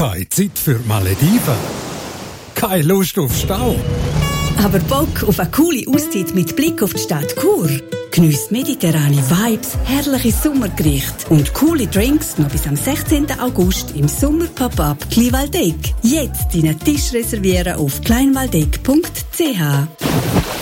Keine Zeit für Malediven. Keine Lust auf Stau. Aber Bock auf eine coole Auszeit mit Blick auf die Stadt Chur. Geniesst mediterrane Vibes, herrliche Sommergerichte und coole Drinks noch bis am 16. August im Sommer-Pop-Up Kleinwaldeck. Jetzt deinen Tisch reservieren auf kleinwaldeck.ch.